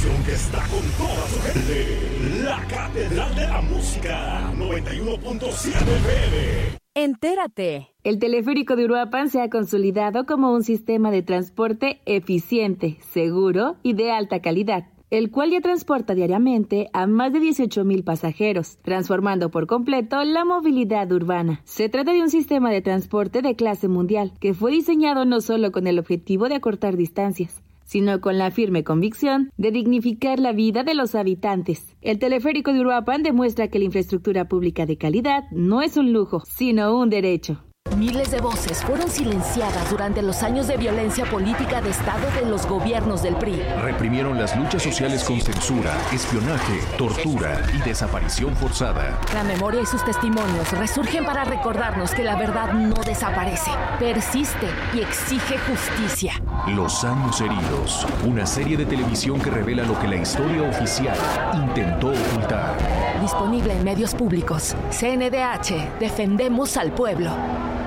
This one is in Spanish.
estación que está con toda su gente. La Catedral de la Música, 91.7 FM. Entérate. El teleférico de Uruapan se ha consolidado como un sistema de transporte eficiente, seguro y de alta calidad, el cual ya transporta diariamente a más de 18,000 pasajeros, transformando por completo la movilidad urbana. Se trata de un sistema de transporte de clase mundial, que fue diseñado no solo con el objetivo de acortar distancias, sino con la firme convicción de dignificar la vida de los habitantes. El teleférico de Uruapan demuestra que la infraestructura pública de calidad no es un lujo, sino un derecho. Miles de voces fueron silenciadas durante los años de violencia política de Estado de los gobiernos del PRI. Reprimieron las luchas sociales con censura, espionaje, tortura y desaparición forzada. La memoria y sus testimonios resurgen para recordarnos que la verdad no desaparece, persiste y exige justicia. Los años heridos, una serie de televisión que revela lo que la historia oficial intentó ocultar. Disponible en medios públicos. CNDH, defendemos al pueblo.